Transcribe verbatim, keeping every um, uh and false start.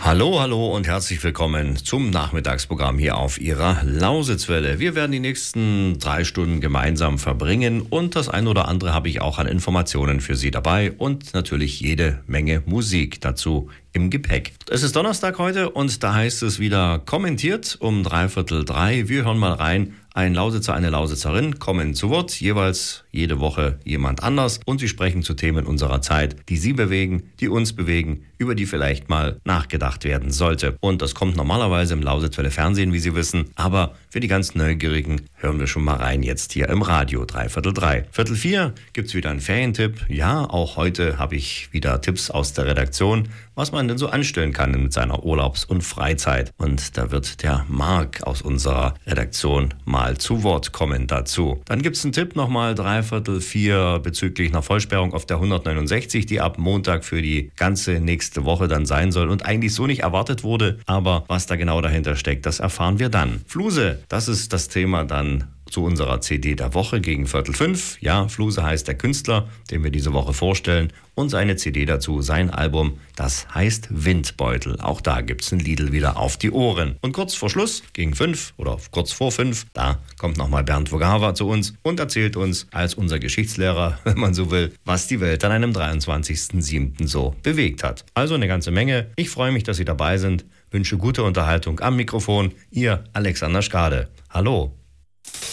Hallo, hallo und herzlich willkommen zum Nachmittagsprogramm hier auf Ihrer Lausitzwelle. Wir werden die nächsten drei Stunden gemeinsam verbringen und das ein oder andere habe ich auch an Informationen für Sie dabei und natürlich jede Menge Musik dazu im Gepäck. Es ist Donnerstag heute und da heißt es wieder kommentiert um dreiviertel drei. Wir hören mal rein. Ein Lausitzer, eine Lausitzerin kommen zu Wort, jeweils jede Woche jemand anders und sie sprechen zu Themen unserer Zeit, die Sie bewegen, die uns bewegen, über die vielleicht mal nachgedacht werden sollte. Und das kommt normalerweise im Lausitzwelle Fernsehen, wie Sie wissen, aber für die ganz Neugierigen hören wir schon mal rein jetzt hier im Radio, dreiviertel drei. Viertel vier gibt's wieder einen Ferientipp. Ja, auch heute habe ich wieder Tipps aus der Redaktion, was man denn so anstellen kann mit seiner Urlaubs- und Freizeit. Und da wird der Marc aus unserer Redaktion mal zu Wort kommen dazu. Dann gibt's einen Tipp nochmal dreiviertel vier bezüglich einer Vollsperrung auf der hundertneunundsechzig, die ab Montag für die ganze nächste Woche dann sein soll und eigentlich so nicht erwartet wurde. Aber was da genau dahinter steckt, das erfahren wir dann. Fluse, das ist das Thema dann zu unserer C D der Woche gegen Viertel fünf. Ja, Fluse heißt der Künstler, den wir diese Woche vorstellen. Und seine C D dazu, sein Album, das heißt Windbeutel. Auch da gibt's ein Liedl wieder auf die Ohren. Und kurz vor Schluss, gegen fünf oder kurz vor fünf, da kommt nochmal Bernd Vogava zu uns und erzählt uns als unser Geschichtslehrer, wenn man so will, was die Welt an einem dreiundzwanzigsten siebten so bewegt hat. Also eine ganze Menge. Ich freue mich, dass Sie dabei sind. Wünsche gute Unterhaltung am Mikrofon. Ihr Alexander Skade. Hallo.